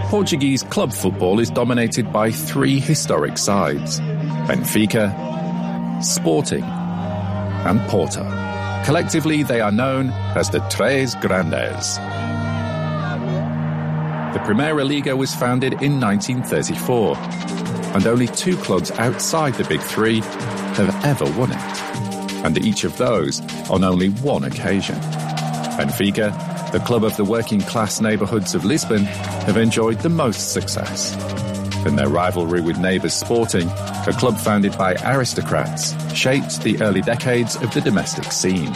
Portuguese club football is dominated by three historic sides: Benfica, Sporting and Porto. Collectively, they are known as the Três Grandes. The Primeira Liga was founded in 1934, and only two clubs outside the big three have ever won it, and each of those on only one occasion. Benfica, the club of the working-class neighbourhoods of Lisbon, have enjoyed the most success. And their rivalry with neighbours Sporting, a club founded by aristocrats, shaped the early decades of the domestic scene.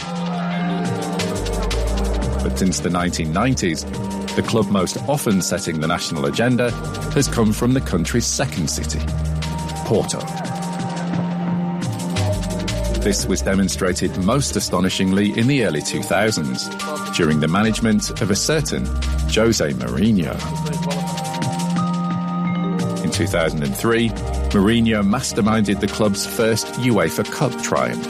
But since the 1990s, the club most often setting the national agenda has come from the country's second city, Porto. This was demonstrated most astonishingly in the early 2000s, during the management of a certain Jose Mourinho. In 2003, Mourinho masterminded the club's first UEFA Cup triumph.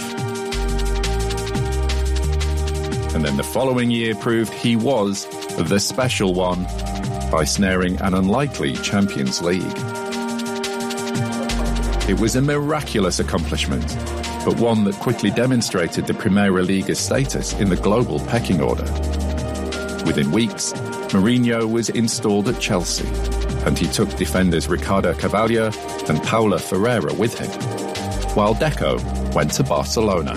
And then the following year proved he was the special one by snaring an unlikely Champions League. It was a miraculous accomplishment, but one that quickly demonstrated the Primeira Liga's status in the global pecking order. Within weeks, Mourinho was installed at Chelsea, and he took defenders Ricardo Carvalho and Paulo Ferreira with him, while Deco went to Barcelona.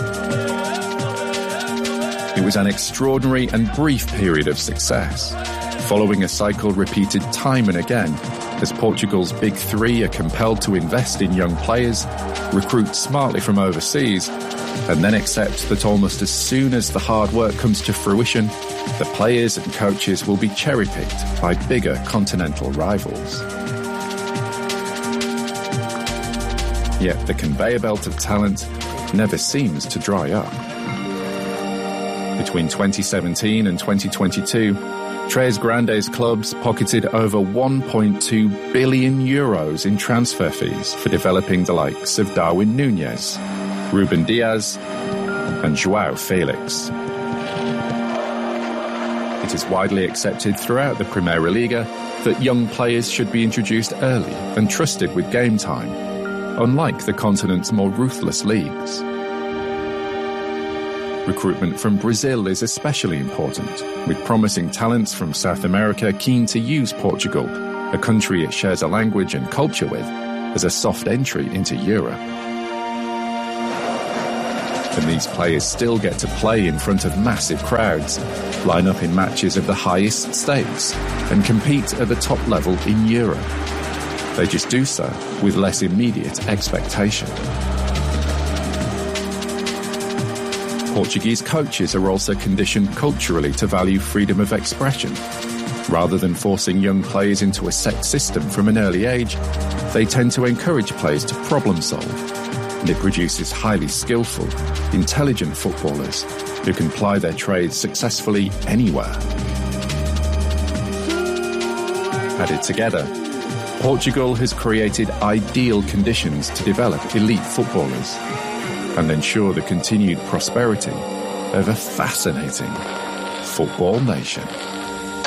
It was an extraordinary and brief period of success, following a cycle repeated time and again as Portugal's big three are compelled to invest in young players, recruit smartly from overseas, and then accept that almost as soon as the hard work comes to fruition, the players and coaches will be cherry-picked by bigger continental rivals. Yet the conveyor belt of talent never seems to dry up. Between 2017 and 2022, Três Grandes clubs pocketed over €1.2 billion in transfer fees for developing the likes of Darwin Núñez, Ruben Dias and João Felix. It is widely accepted throughout the Primeira Liga that young players should be introduced early and trusted with game time, unlike the continent's more ruthless leagues. Recruitment from Brazil is especially important, with promising talents from South America keen to use Portugal, a country it shares a language and culture with, as a soft entry into Europe. And these players still get to play in front of massive crowds, line up in matches of the highest stakes, and compete at the top level in Europe. They just do so with less immediate expectation. Portuguese coaches are also conditioned culturally to value freedom of expression. Rather than forcing young players into a set system from an early age, they tend to encourage players to problem solve, and it produces highly skillful, intelligent footballers who can ply their trades successfully anywhere. Added together, Portugal has created ideal conditions to develop elite footballers and ensure the continued prosperity of a fascinating football nation.